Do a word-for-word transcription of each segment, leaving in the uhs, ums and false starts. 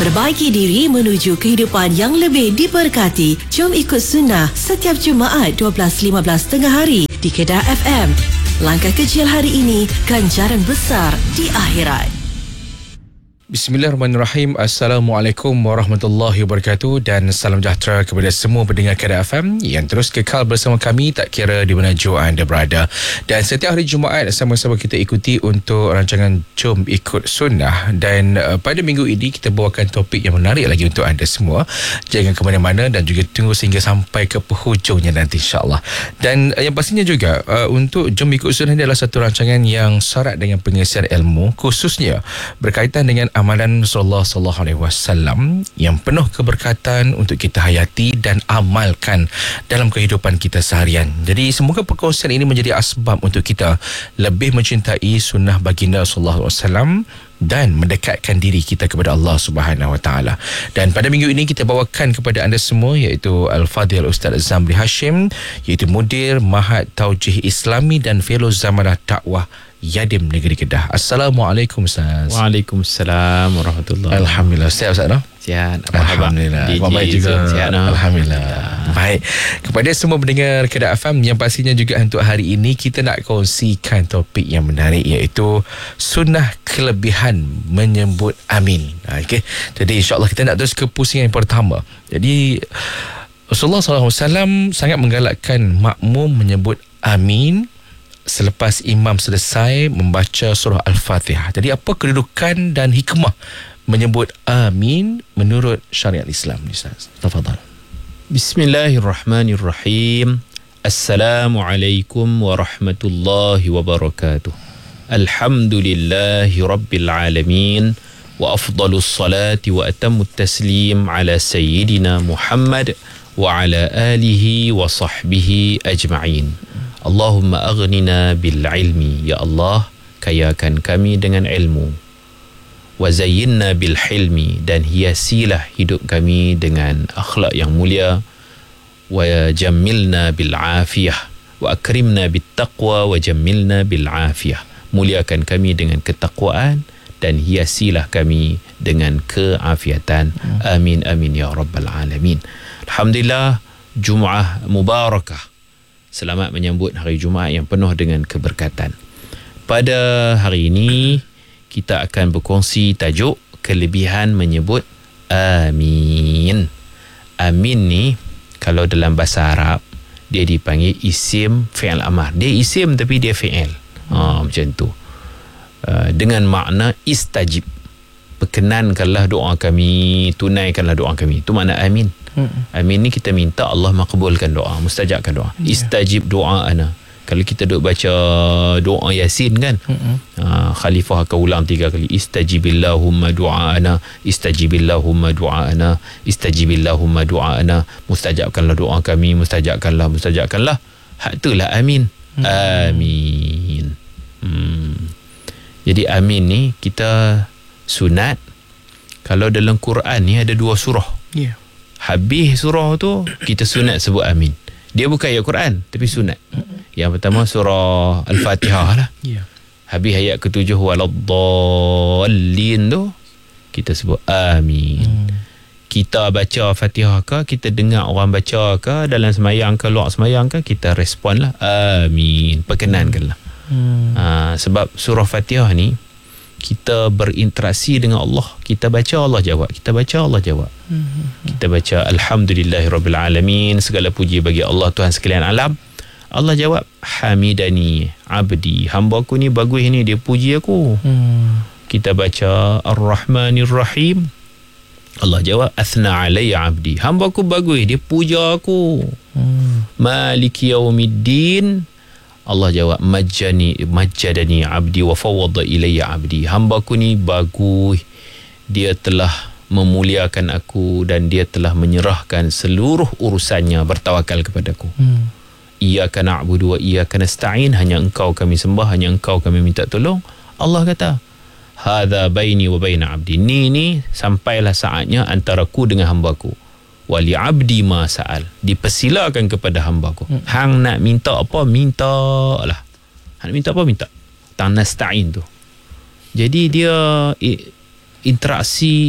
Perbaiki diri menuju kehidupan yang lebih diberkati. Jom ikut sunnah setiap Jumaat dua belas lima belas tengah hari di Kedah F M. Langkah kecil hari ini, ganjaran besar di akhirat. Bismillahirrahmanirrahim. Assalamualaikum warahmatullahi wabarakatuh dan salam sejahtera kepada semua pendengar Kedah F M yang terus kekal bersama kami tak kira di mana jua anda berada. Dan setiap hari Jumaat sama-sama kita ikuti untuk rancangan Jom Ikut Sunnah, dan uh, pada minggu ini kita bawakan topik yang menarik lagi untuk anda semua. Jangan ke mana-mana dan juga tunggu sehingga sampai ke penghujungnya nanti, insya-Allah. Dan uh, yang pastinya juga uh, untuk Jom Ikut Sunnah ini adalah satu rancangan yang syarat dengan pengisian ilmu, khususnya berkaitan dengan amalan Rasulullah sallallahu alaihi wasallam yang penuh keberkatan untuk kita hayati dan amalkan dalam kehidupan kita seharian. Jadi semoga perkongsian ini menjadi asbab untuk kita lebih mencintai sunnah baginda sallallahu alaihi wasallam dan mendekatkan diri kita kepada Allah Subhanahu Wa Taala. Dan pada minggu ini kita bawakan kepada anda semua iaitu Al-Fadhil Ustaz Zamri Hashim, iaitu Mudir Mahad Taujih Islami dan Fellow Zamanah Dakwah Yadim Negeri Kedah. Assalamualaikum Ustaz. Waalaikumsalam warahmatullahi. Alhamdulillah. Sihat Ustaz, no? Sihat. Alhamdulillah. Baik juga. Sihat, no? Alhamdulillah. Baik. Kepada semua pendengar Kedah F M, yang pastinya juga untuk hari ini kita nak kongsikan topik yang menarik, iaitu sunnah kelebihan menyebut amin. Okey. Jadi insya-Allah kita nak terus ke pusingan yang pertama. Jadi Rasulullah sallallahu alaihi wasallam sangat menggalakkan makmum menyebut amin selepas imam selesai membaca surah Al-Fatihah. Jadi apa kedudukan dan hikmah menyebut amin menurut syariat Islam, Ustaz? Tafadhal. Bismillahirrahmanirrahim. Assalamualaikum warahmatullahi wabarakatuh. Alhamdulillahi rabbil alamin wa afdalus salati wa atammut taslim ala sayyidina Muhammad wa ala alihi wa sahbihi ajma'in. Allahumma aghnina bil ilmi, ya Allah kayakan kami dengan ilmu, wa zayyinna bil hilmi, dan hiasilah hidup kami dengan akhlak yang mulia, wa jammilna bil afiyah, wa akrimna bit taqwa wa jammilna bil afiyah, muliakan kami dengan ketakwaan dan hiasilah kami dengan keafiatan. Amin amin ya rabbal alamin. Alhamdulillah, Jumaat mubarakah. Selamat menyambut hari Jumaat yang penuh dengan keberkatan. Pada hari ini kita akan berkongsi tajuk kelebihan menyebut amin. Amin ni kalau dalam bahasa Arab dia dipanggil isim fi'il amar. Dia isim tapi dia fi'il. Ha, macam tu. Uh, dengan makna istajib. Perkenankanlah doa kami, tunaikanlah doa kami. Itu makna amin. Hmm. Amin ni kita minta Allah makbulkan doa, mustajabkan doa. Yeah. Istajib doa ana. Kalau kita duk baca doa Yasin kan, hmm. uh, khalifah akan ulang tiga kali, istajibillahumma du'ana, istajibillahumma du'ana, istajibillahumma du'ana, mustajabkanlah doa kami, mustajabkanlah, mustajabkanlah. Hak itulah amin. Hmm. Amin. Hmm. Jadi amin ni kita sunat. Kalau dalam Quran ni ada dua surah. Ya. Yeah. Habis surah tu kita sunat sebut amin. Dia bukan ayat Quran tapi sunat. Yang pertama surah Al-Fatihah lah. Ya. Habis ayat ketujuh waladdallin tu kita sebut amin. Hmm. Kita baca Fatihah ke, kita dengar orang baca ke, dalam semayang ke, luar semayang ke, kita respon lah amin. Perkenankanlah. Hmm. Ha, sebab surah Fatihah ni kita berinteraksi dengan Allah. Kita baca Allah jawab, kita baca Allah jawab. Mm-hmm. Kita baca alhamdulillahirabbil alamin, segala puji bagi Allah Tuhan sekalian alam. Allah jawab hamidani abdi, hamba aku ni bagus ni, dia puji aku. Mm. Kita baca ar-rahmanir rahim, Allah jawab athna alayya abdi, hamba aku bagus, dia puja aku. Mm. Maliki yaumiddin, Allah jawab majjani majjadani abdi wa fawwadda ilayya abdi, hamba aku ni bagus, dia telah memuliakan aku dan dia telah menyerahkan seluruh urusannya, bertawakal kepadaku. Hmm. Iyyaka na'budu wa iyyaka nasta'in, hanya engkau kami sembah, hanya engkau kami minta tolong. Allah kata hadza baini wa baina abdi, ni ni sampailah saatnya antara ku dengan hamba-Ku. Wali abdi ma sa'al, dipersilakan kepada hamba-Ku. Hmm. Hang nak minta apa, mintalah. Hang nak minta apa, minta. Tang nasta'in tu. Jadi dia interaksi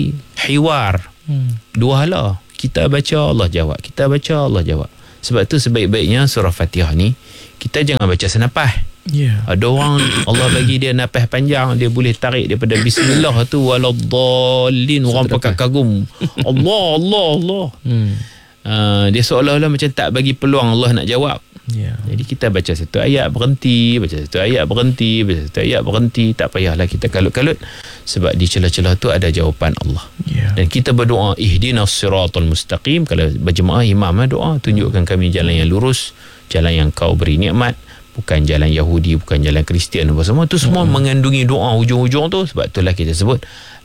hiwar. Hmm. Dua hala. Kita baca, Allah jawab. Kita baca, Allah jawab. Sebab tu sebaik-baiknya surah Fatihah ni kita jangan baca senapah. Yeah. Ada orang Allah bagi dia nafas panjang, dia boleh tarik daripada bismillah tu waladdallin, orang pakai kagum. Allah Allah Allah. Hmm. Uh, dia seolah-olah macam tak bagi peluang Allah nak jawab. Yeah. Jadi kita baca satu ayat berhenti, baca satu ayat berhenti, baca satu ayat berhenti, tak payahlah kita kalut-kalut sebab di celah-celah tu ada jawapan Allah. Yeah. Dan kita berdoa ihdinas siratal mustaqim. Kalau berjemaah imam doa, tunjukkan kami jalan yang lurus, jalan yang kau beri nikmat, bukan jalan Yahudi, bukan jalan Kristian apa semua tu semua mm-hmm. mengandungi doa hujung-hujung tu. Sebab itulah kita sebut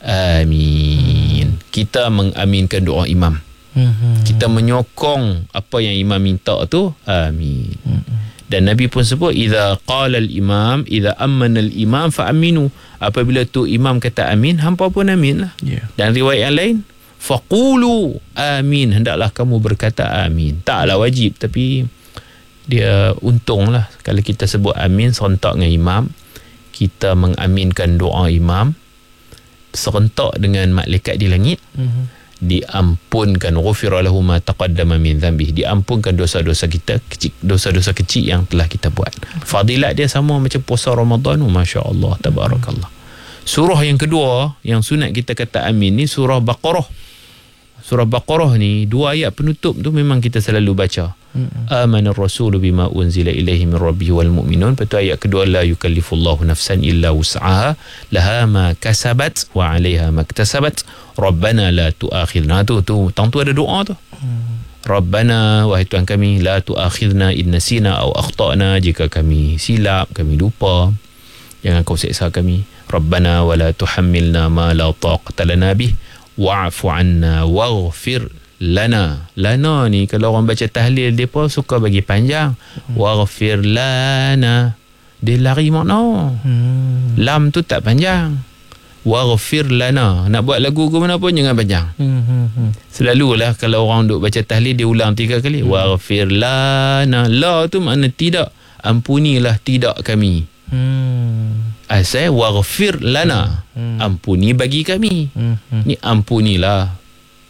amin. Kita mengaminkan doa imam. Mm-hmm. Kita menyokong apa yang imam minta tu amin. Mm-hmm. Dan Nabi pun sebut idza qala al-imam idza ammana al-imam fa aminu. Apabila tu imam kata amin, hampa pun amin lah. Yeah. Dan riwayat yang lain faqulu amin, hendaklah kamu berkata amin. Taklah wajib, tapi dia untunglah kalau kita sebut amin serentak dengan imam, kita mengaminkan doa imam serentak dengan malaikat di langit. Mm-hmm. Diampunkan ghufira lahu ma taqaddama min dhanbihi, diampunkan dosa-dosa kita kecil, dosa-dosa kecil yang telah kita buat. Fadilat dia sama macam puasa Ramadan. Masya-Allah, tabarakallah. Surah yang kedua yang sunat kita kata amin ni surah Baqarah. Surah Baqarah ni dua ayat penutup tu memang kita selalu baca. Mm-hmm. Amanar rasulu bima unzila ilaihi min rabbihi wal mu'minun. Lepas tu ayat kedua la yukallifullahu nafsan illa wus'aha laha ma kasabat wa 'alaiha maktasabat rabbana la tu'akhidna. Tu tu tang tu ada doa tu. Mm. Rabbana, wahai Tuhan kami, la tu'akhidna in nasina aw akhtana, jika kami silap, kami lupa, jangan kau seksa kami. Rabbana wala tuhammilna ma la taqata lana bih wa'fu 'anna waghfir lana. Lana ni kalau orang baca tahlil dia pun suka bagi panjang. Hmm. Waghfir lana, dia lari makna. Hmm. Lam tu tak panjang. Waghfir lana, nak buat lagu ke mana pun jangan panjang. Hmm. Hmm. Selalulah kalau orang duk baca tahlil dia ulang tiga kali. Hmm. Waghfir lana, la tu makna tidak, ampunilah tidak kami. Hmm. Asal waghfir lana, hmm. ampuni bagi kami. Hmm. Hmm. Ni ampunilah,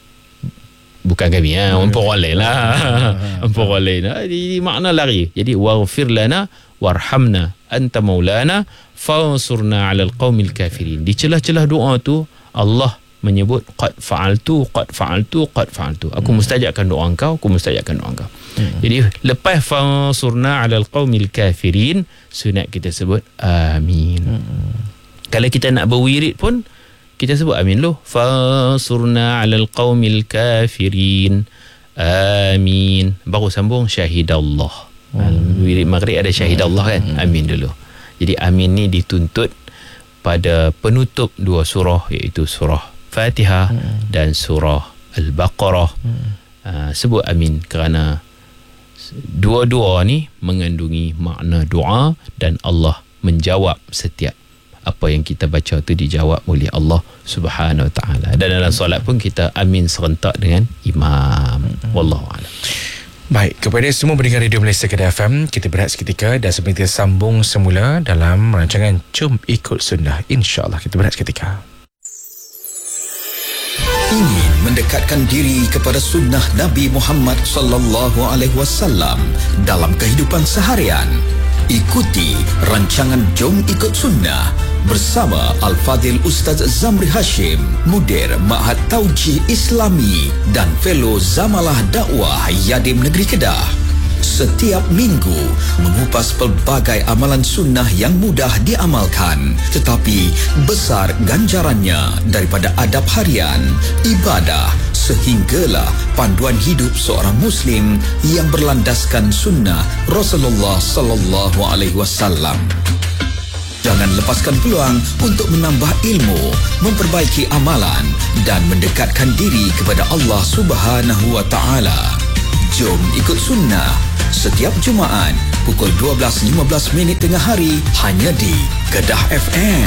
bukan kami, ha, orang orang lain lah. Orang lain lah. Jadi makna lari. Jadi waghfir lana warhamna anta maulana fansurna 'alal qaumil kafirin. Di celah-celah doa tu Allah menyebut qad fa'altu qad fa'altu qad fa'altu. Aku hmm. mustajabkan doa engkau, aku mustajabkan doa engkau. Hmm. Jadi lepas fansurna 'alal qaumil kafirin, sunat kita sebut amin. Hmm. Kalau kita nak berwirid pun kita sebut amin loh. Fansurna 'alal qaumil kafirin. Amin. Baru sambung syahidallah. Hmm. Wirid maghrib ada syahidallah kan? Hmm. Amin dulu. Jadi amin ni dituntut pada penutup dua surah, iaitu surah Fatihah hmm. dan surah Al-Baqarah. Hmm. Uh, sebut amin kerana dua-dua ni mengandungi makna doa dan Allah menjawab setiap apa yang kita baca tu dijawab oleh Allah Subhanahu Wa Taala. Dan dalam solat pun kita amin serentak dengan imam. Mm-hmm. Wallahu a'lam. Baik, kepada semua pendengar Radio Malaysia Kedah F M, kita berehat seketika dan sebelum kita sambung semula dalam rancangan Jom Ikut Sunnah, insya-Allah kita berehat seketika. Ingin mendekatkan diri kepada sunnah Nabi Muhammad sallallahu alaihi wasallam dalam kehidupan seharian? Ikuti rancangan Jom Ikut Sunnah bersama Al-Fadhil Ustaz Zamri Hashim, Mudir Ma'had Tauji Islami dan Fellow Zamalah Dakwah Yadim Negeri Kedah. Setiap minggu mengupas pelbagai amalan sunnah yang mudah diamalkan tetapi besar ganjarannya, daripada adab harian, ibadah sehinggalah panduan hidup seorang muslim yang berlandaskan sunnah Rasulullah sallallahu alaihi wasallam. Jangan lepaskan peluang untuk menambah ilmu, memperbaiki amalan dan mendekatkan diri kepada Allah Subhanahu wa taala. Jom Ikut Sunnah setiap Jumaat pukul dua belas lima belas minit tengah hari hanya di Kedah F M.